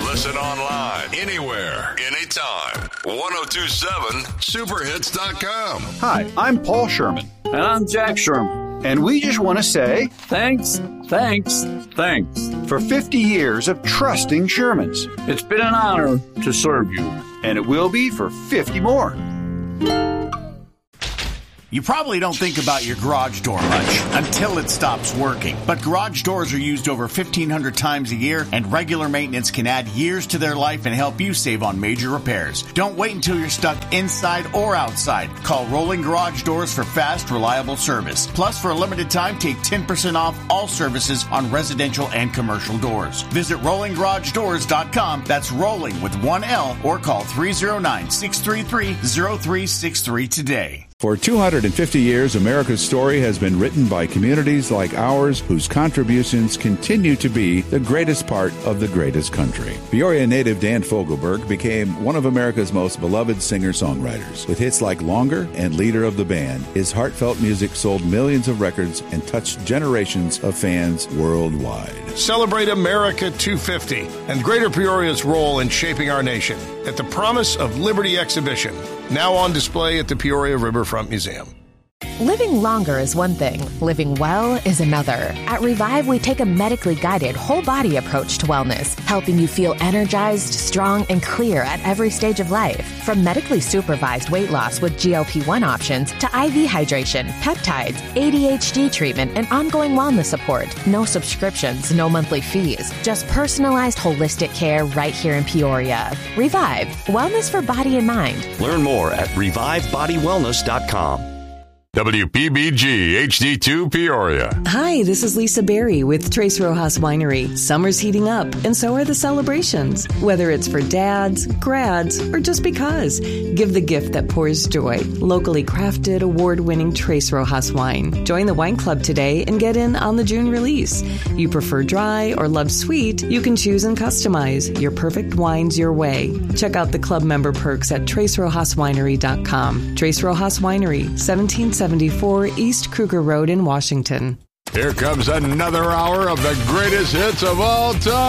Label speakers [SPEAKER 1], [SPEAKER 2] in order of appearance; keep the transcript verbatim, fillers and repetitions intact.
[SPEAKER 1] Listen online, anywhere, anytime. ten twenty-seven super hits dot com.
[SPEAKER 2] Hi, I'm Paul Sherman.
[SPEAKER 3] And I'm Jack Sherman.
[SPEAKER 2] And we just want to say
[SPEAKER 3] thanks, thanks, thanks
[SPEAKER 2] for fifty years of trusting Shermans.
[SPEAKER 3] It's been an honor to serve you.
[SPEAKER 2] And it will be for fifty more.
[SPEAKER 4] You probably don't think about your garage door much until it stops working. But garage doors are used over fifteen hundred times a year, and regular maintenance can add years to their life and help you save on major repairs. Don't wait until you're stuck inside or outside. Call Rolling Garage Doors for fast, reliable service. Plus, for a limited time, take ten percent off all services on residential and commercial doors. Visit rolling garage doors dot com. That's rolling with one L, or call three oh nine, six three three, oh three six three today.
[SPEAKER 5] For two hundred fifty years, America's story has been written by communities like ours whose contributions continue to be the greatest part of the greatest country. Peoria native Dan Fogelberg became one of America's most beloved singer-songwriters. With hits like Longer and Leader of the Band, his heartfelt music sold millions of records and touched generations of fans worldwide.
[SPEAKER 6] Celebrate America two fifty and Greater Peoria's role in shaping our nation at the Promise of Liberty exhibition, now on display at the Peoria Riverfront Museum.
[SPEAKER 7] Living longer is one thing. Living well is another. At Revive, we take a medically guided, whole-body approach to wellness, helping you feel energized, strong, and clear at every stage of life. From medically supervised weight loss with G L P one options to I V hydration, peptides, A D H D treatment, and ongoing wellness support. No subscriptions, no monthly fees. Just personalized, holistic care right here in Peoria. Revive. Wellness for body and mind.
[SPEAKER 8] Learn more at revive body wellness dot com.
[SPEAKER 1] W P B G H D two Peoria.
[SPEAKER 9] Hi, this is Lisa Berry with Tres Rojas Winery. Summer's heating up, and so are the celebrations. Whether it's for dads, grads, or just because, give the gift that pours joy. Locally crafted, award-winning Tres Rojas wine. Join the wine club today and get in on the June release. You prefer dry or love sweet? You can choose and customize your perfect wines your way. Check out the club member perks at tres rojas winery dot com. Tres Rojas Winery, seventeen seventy-four East Kruger Road in Washington.
[SPEAKER 1] Here comes another hour of the greatest hits of all time.